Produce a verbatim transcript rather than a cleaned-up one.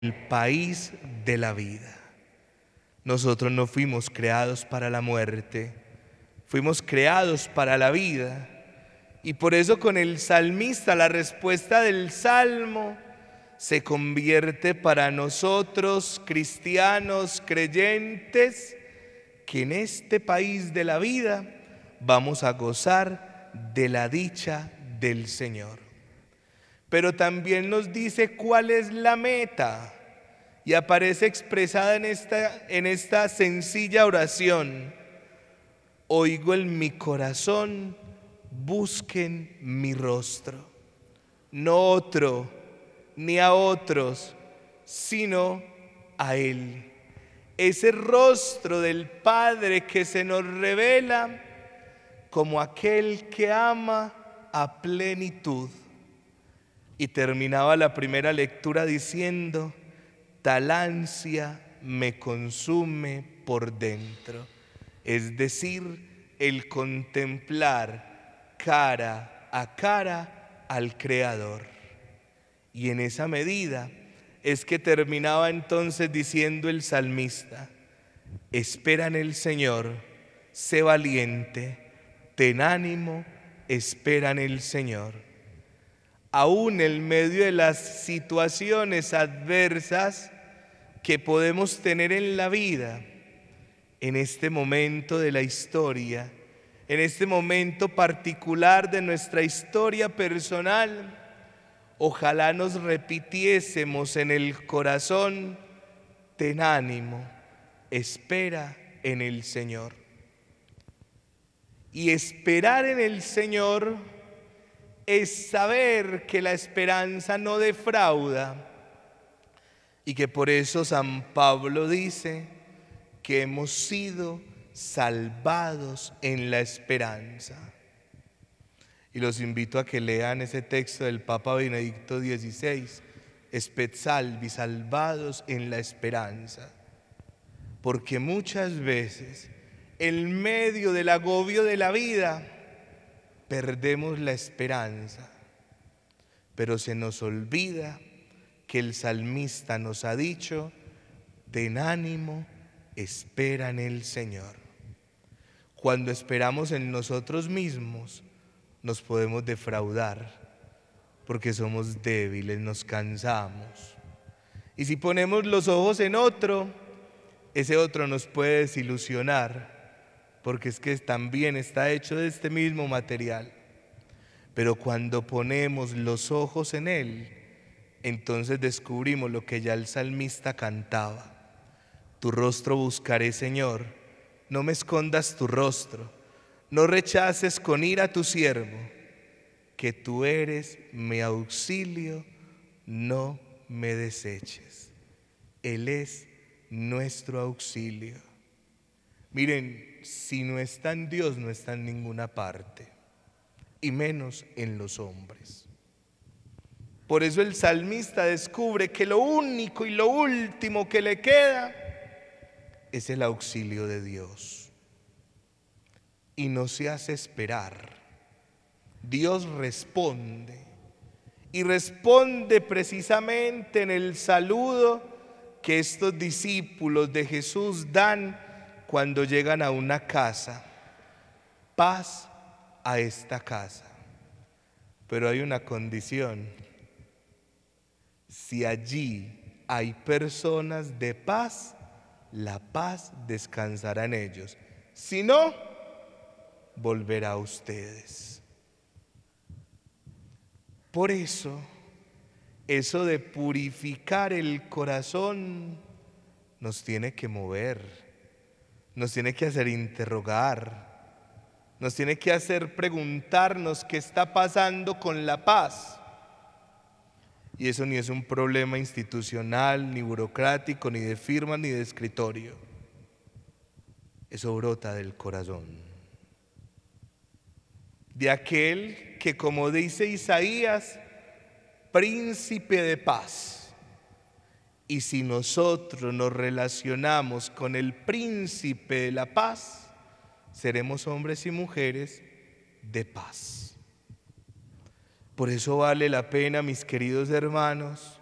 el país de la vida. Nosotros no fuimos creados para la muerte, fuimos creados para la vida. Y por eso con el salmista la respuesta del salmo se convierte para nosotros cristianos creyentes que en este país de la vida vamos a gozar de la dicha del Señor. Pero también nos dice cuál es la meta y aparece expresada en esta, en esta sencilla oración. Oigo en mi corazón, busquen mi rostro, no otro, ni a otros, sino a Él. Ese rostro del Padre que se nos revela como aquel que ama a plenitud. Y terminaba la primera lectura diciendo, tal ansia me consume por dentro. Es decir, el contemplar cara a cara al Creador. Y en esa medida es que terminaba entonces diciendo el salmista, espera en el Señor, sé valiente, ten ánimo, espera en el Señor. Aún en medio de las situaciones adversas que podemos tener en la vida, en este momento de la historia, en este momento particular de nuestra historia personal, ojalá nos repitiésemos en el corazón, ten ánimo, espera en el Señor. Y esperar en el Señor es saber que la esperanza no defrauda y que por eso San Pablo dice que hemos sido salvados en la esperanza. Y los invito a que lean ese texto del Papa Benedicto dieciséis, Spet salvi, salvados en la esperanza. Porque muchas veces, en medio del agobio de la vida, perdemos la esperanza, pero se nos olvida que el salmista nos ha dicho, ten ánimo, espera en el Señor. Cuando esperamos en nosotros mismos, nos podemos defraudar, porque somos débiles, nos cansamos. Y si ponemos los ojos en otro, ese otro nos puede desilusionar, porque es que también está hecho de este mismo material. Pero cuando ponemos los ojos en Él, entonces descubrimos lo que ya el salmista cantaba. Tu rostro buscaré, Señor, no me escondas tu rostro, no rechaces con ira a tu siervo, que tú eres mi auxilio, no me deseches. Él es nuestro auxilio. Miren, si no está en Dios, no está en ninguna parte, y menos en los hombres. Por eso el salmista descubre que lo único y lo último que le queda es el auxilio de Dios. Y no se hace esperar. Dios responde. Y responde precisamente en el saludo que estos discípulos de Jesús dan cuando llegan a una casa. Paz a esta casa. Pero hay una condición. Si allí hay personas de paz, la paz descansará en ellos. Si no, volverá a ustedes. Por eso, eso de purificar el corazón nos tiene que mover, nos tiene que hacer interrogar, nos tiene que hacer preguntarnos qué está pasando con la paz. Y eso ni es un problema institucional, ni burocrático, ni de firma, ni de escritorio. Eso brota del corazón. De aquel que, como dice Isaías, príncipe de paz. Y si nosotros nos relacionamos con el príncipe de la paz, seremos hombres y mujeres de paz. Por eso vale la pena, mis queridos hermanos,